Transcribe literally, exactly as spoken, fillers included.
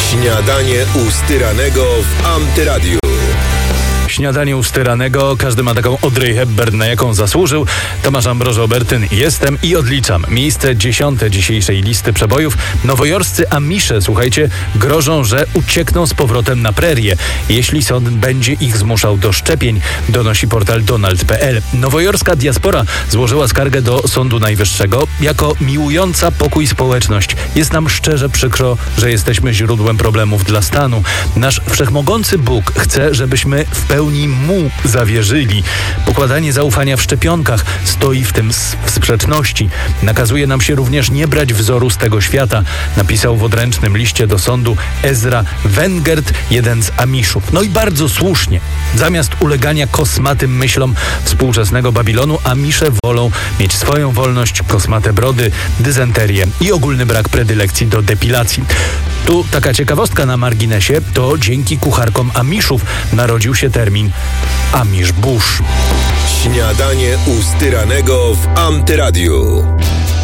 Śniadanie u Styranego w Antyradiu. Śniadanie u Styranego. Każdy ma taką Audrey Hepburn, na jaką zasłużył. Tomasz Ambroż-Obertyn jestem i odliczam. Miejsce dziesiąte dzisiejszej listy przebojów. Nowojorscy Amisze, słuchajcie, grożą, że uciekną z powrotem na prerię, jeśli sąd będzie ich zmuszał do szczepień, donosi portal donald kropka p l. Nowojorska diaspora złożyła skargę do Sądu Najwyższego. Jako miłująca pokój społeczność jest nam szczerze przykro, że jesteśmy źródłem problemów dla stanu. Nasz wszechmogący Bóg chce, żebyśmy w pełni Mu zawierzyli. Pokładanie zaufania w szczepionkach stoi w tym w sprzeczności. Nakazuje nam się również nie brać wzoru z tego świata, napisał w odręcznym liście do sądu Ezra Wengert, jeden z Amiszów. No i bardzo słusznie. Zamiast ulegania kosmatym myślom współczesnego Babilonu, Amisze wolą mieć swoją wolność, kosmate brody, dysenterię i ogólny brak predylekcji do depilacji. Tu taka ciekawostka na marginesie, to dzięki kucharkom Amiszów narodził się termin Amish Bush. Śniadanie u Styranego w Antyradiu.